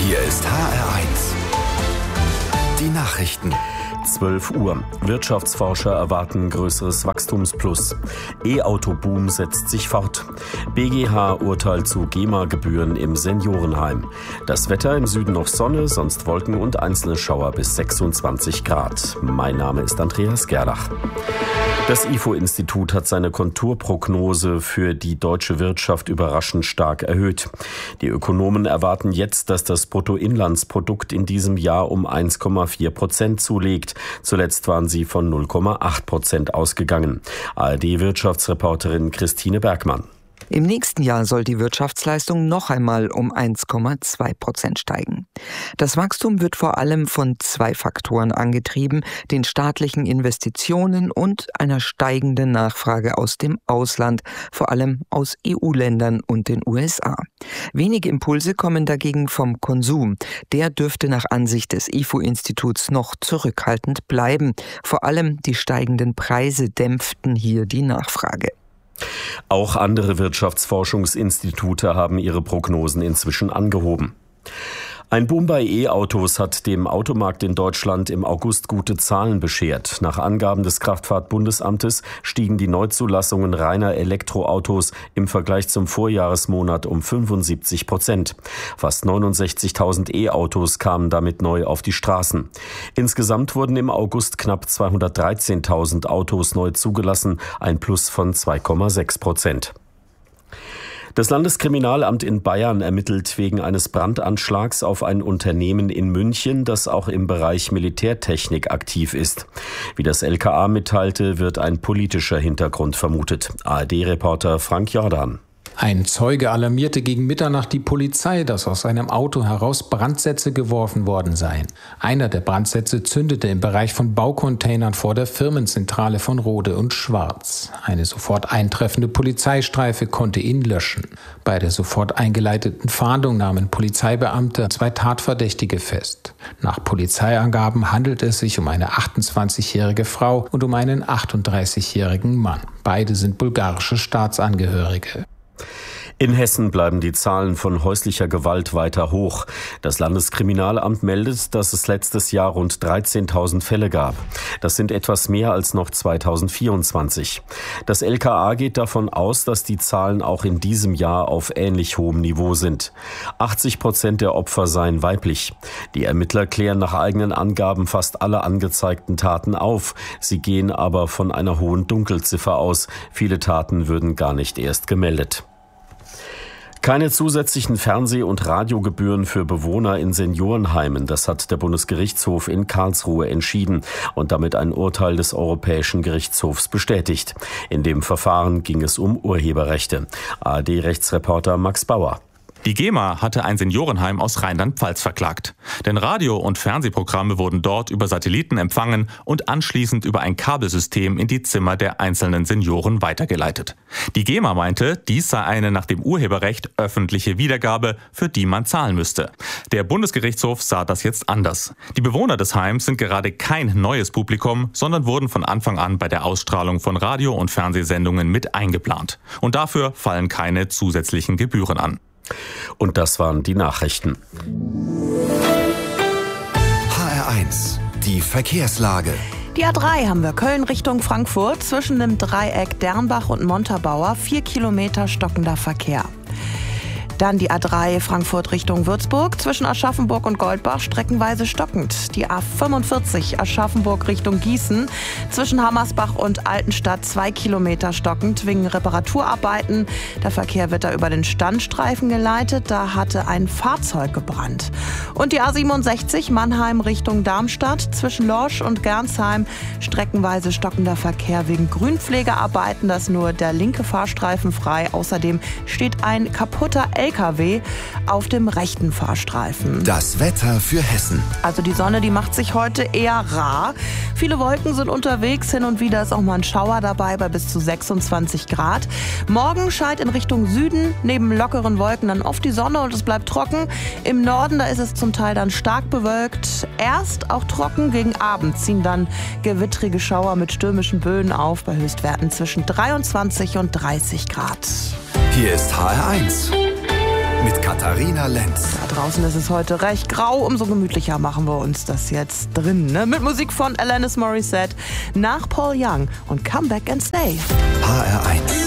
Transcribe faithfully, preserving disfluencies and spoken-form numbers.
Hier ist H R eins. Die Nachrichten. zwölf Uhr. Wirtschaftsforscher erwarten größeres Wachstumsplus. E-Auto-Boom setzt sich fort. B G H urteilt zu GEMA-Gebühren im Seniorenheim. Das Wetter im Süden noch Sonne, sonst Wolken und einzelne Schauer bis sechsundzwanzig Grad. Mein Name ist Andreas Gerlach. Das I F O-Institut hat seine Konjunkturprognose für die deutsche Wirtschaft überraschend stark erhöht. Die Ökonomen erwarten jetzt, dass das Bruttoinlandsprodukt in diesem Jahr um eins Komma vier Prozent zulegt. Zuletzt waren sie von null Komma acht Prozent ausgegangen. A R D-Wirtschaftsreporterin Christine Bergmann. Im nächsten Jahr soll die Wirtschaftsleistung noch einmal um eins Komma zwei Prozent steigen. Das Wachstum wird vor allem von zwei Faktoren angetrieben, den staatlichen Investitionen und einer steigenden Nachfrage aus dem Ausland, vor allem aus E U-Ländern und den U S A. Wenige Impulse kommen dagegen vom Konsum. Der dürfte nach Ansicht des I F O-Instituts noch zurückhaltend bleiben. Vor allem die steigenden Preise dämpften hier die Nachfrage. Auch andere Wirtschaftsforschungsinstitute haben ihre Prognosen inzwischen angehoben. Ein Boom bei E-Autos hat dem Automarkt in Deutschland im August gute Zahlen beschert. Nach Angaben des Kraftfahrtbundesamtes stiegen die Neuzulassungen reiner Elektroautos im Vergleich zum Vorjahresmonat um fünfundsiebzig Prozent. Fast neunundsechzigtausend E-Autos kamen damit neu auf die Straßen. Insgesamt wurden im August knapp zweihundertdreizehntausend Autos neu zugelassen, ein Plus von zwei Komma sechs Prozent. Das Landeskriminalamt in Bayern ermittelt wegen eines Brandanschlags auf ein Unternehmen in München, das auch im Bereich Militärtechnik aktiv ist. Wie das L K A mitteilte, wird ein politischer Hintergrund vermutet. A R D-Reporter Frank Jordan. Ein Zeuge alarmierte gegen Mitternacht die Polizei, dass aus einem Auto heraus Brandsätze geworfen worden seien. Einer der Brandsätze zündete im Bereich von Baucontainern vor der Firmenzentrale von Rode und Schwarz. Eine sofort eintreffende Polizeistreife konnte ihn löschen. Bei der sofort eingeleiteten Fahndung nahmen Polizeibeamte zwei Tatverdächtige fest. Nach Polizeiangaben handelt es sich um eine achtundzwanzigjährige Frau und um einen achtunddreißigjährigen Mann. Beide sind bulgarische Staatsangehörige. In Hessen bleiben die Zahlen von häuslicher Gewalt weiter hoch. Das Landeskriminalamt meldet, dass es letztes Jahr rund dreizehntausend Fälle gab. Das sind etwas mehr als noch zweitausendvierundzwanzig. Das L K A geht davon aus, dass die Zahlen auch in diesem Jahr auf ähnlich hohem Niveau sind. achtzig Prozent der Opfer seien weiblich. Die Ermittler klären nach eigenen Angaben fast alle angezeigten Taten auf. Sie gehen aber von einer hohen Dunkelziffer aus. Viele Taten würden gar nicht erst gemeldet. Keine zusätzlichen Fernseh- und Radiogebühren für Bewohner in Seniorenheimen. Das hat der Bundesgerichtshof in Karlsruhe entschieden und damit ein Urteil des Europäischen Gerichtshofs bestätigt. In dem Verfahren ging es um Urheberrechte. A R D-Rechtsreporter Max Bauer. Die GEMA hatte ein Seniorenheim aus Rheinland-Pfalz verklagt. Denn Radio- und Fernsehprogramme wurden dort über Satelliten empfangen und anschließend über ein Kabelsystem in die Zimmer der einzelnen Senioren weitergeleitet. Die GEMA meinte, dies sei eine nach dem Urheberrecht öffentliche Wiedergabe, für die man zahlen müsste. Der Bundesgerichtshof sah das jetzt anders. Die Bewohner des Heims sind gerade kein neues Publikum, sondern wurden von Anfang an bei der Ausstrahlung von Radio- und Fernsehsendungen mit eingeplant. Und dafür fallen keine zusätzlichen Gebühren an. Und das waren die Nachrichten. H R eins, die Verkehrslage. Die A drei haben wir Köln Richtung Frankfurt, zwischen dem Dreieck Dernbach und Montabaur, vier Kilometer stockender Verkehr. Dann die A drei Frankfurt Richtung Würzburg, zwischen Aschaffenburg und Goldbach streckenweise stockend. Die A fünfundvierzig Aschaffenburg Richtung Gießen, zwischen Hammersbach und Altenstadt zwei Kilometer stockend wegen Reparaturarbeiten. Der Verkehr wird da über den Standstreifen geleitet, da hatte ein Fahrzeug gebrannt. Und die A siebenundsechzig Mannheim Richtung Darmstadt, zwischen Lorsch und Gernsheim streckenweise stockender Verkehr wegen Grünpflegearbeiten, da ist nur der linke Fahrstreifen frei. Außerdem steht ein kaputter L K W auf dem rechten Fahrstreifen. Das Wetter für Hessen. Also die Sonne, die macht sich heute eher rar. Viele Wolken sind unterwegs, hin und wieder ist auch mal ein Schauer dabei bei bis zu sechsundzwanzig Grad. Morgen scheint in Richtung Süden neben lockeren Wolken dann oft die Sonne und es bleibt trocken. Im Norden, da ist es zum Teil dann stark bewölkt. Erst auch trocken, gegen Abend ziehen dann gewittrige Schauer mit stürmischen Böen auf bei Höchstwerten zwischen dreiundzwanzig und dreißig Grad. Hier ist H R eins. mit Katharina Lenz. Da draußen ist es heute recht grau, umso gemütlicher machen wir uns das jetzt drin. Ne? Mit Musik von Alanis Morissette nach Paul Young und Come Back and Stay. H R eins